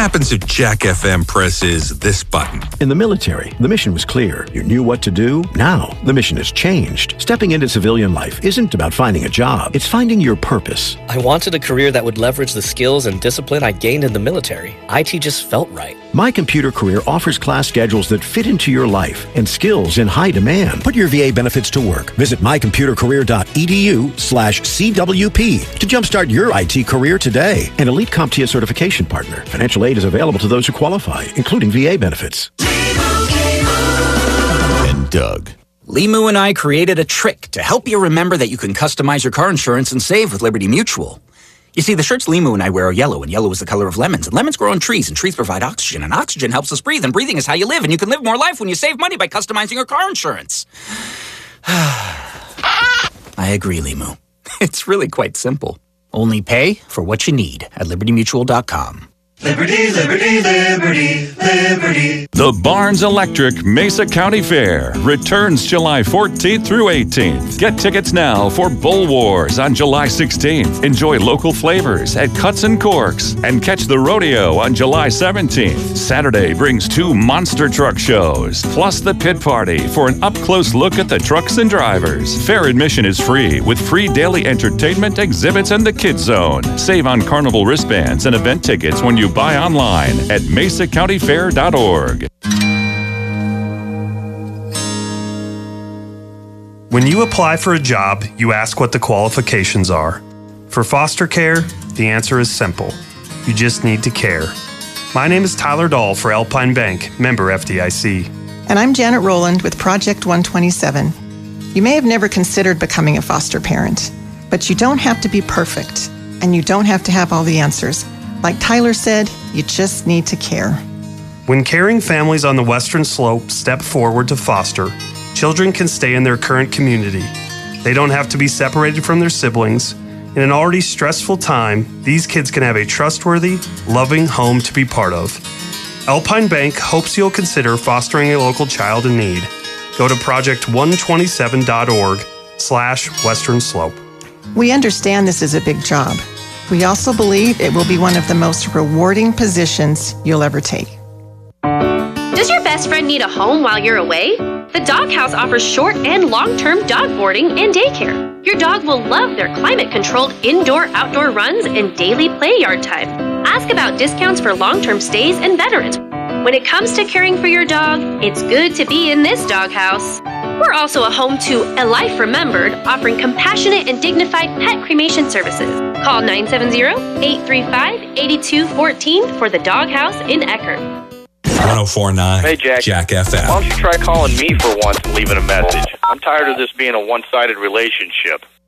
happens if Jack FM presses this button? In the military, the mission was clear. You knew what to do. Now, the mission has changed. Stepping into civilian life isn't about finding a job. It's finding your purpose. I wanted a career that would leverage the skills and discipline I gained in the military. IT just felt right. My Computer Career offers class schedules that fit into your life and skills in high demand. Put your VA benefits to work. Visit mycomputercareer.edu/CWP to jumpstart your IT career today. An elite CompTIA certification partner. Financial aid is available to those who qualify, including VA benefits. And Doug. Limu and I created a trick to help you remember that you can customize your car insurance and save with Liberty Mutual. You see, the shirts Limu and I wear are yellow, and yellow is the color of lemons. And lemons grow on trees, and trees provide oxygen. And oxygen helps us breathe, and breathing is how you live. And you can live more life when you save money by customizing your car insurance. I agree, Limu. It's really quite simple. Only pay for what you need at libertymutual.com. Liberty, liberty, liberty, liberty. The Barnes Electric Mesa County Fair returns July 14th through 18th. Get tickets now for Bull Wars on July 16th. Enjoy local flavors at Cuts and Corks and catch the rodeo on July 17th. Saturday brings 2 monster truck shows, plus the pit party for an up-close look at the trucks and drivers. Fair admission is free with free daily entertainment, exhibits, and the Kids Zone. Save on Carnival wristbands and event tickets when you buy online at mesacountyfair.org. When you apply for a job, you ask what the qualifications are. For foster care, the answer is simple. You just need to care. My name is Tyler Dahl for Alpine Bank, member FDIC. And I'm Janet Rowland with Project 127. You may have never considered becoming a foster parent, but you don't have to be perfect, and you don't have to have all the answers. Like Tyler said, you just need to care. When caring families on the Western Slope step forward to foster, children can stay in their current community. They don't have to be separated from their siblings. In an already stressful time, these kids can have a trustworthy, loving home to be part of. Alpine Bank hopes you'll consider fostering a local child in need. Go to project127.org/Western Slope. We understand this is a big job. We also believe it will be one of the most rewarding positions you'll ever take. Does your best friend need a home while you're away? The Doghouse offers short and long-term dog boarding and daycare. Your dog will love their climate-controlled indoor-outdoor runs and daily play yard time. Ask about discounts for long-term stays and veterans. When it comes to caring for your dog, it's good to be in this Doghouse. We're also a home to A Life Remembered, offering compassionate and dignified pet cremation services. Call 970-835-8214 for the Doghouse in Eckerd. 1049 Hey, Jack FM. Why don't you try calling me for once and leaving a message? I'm tired of this being a one-sided relationship.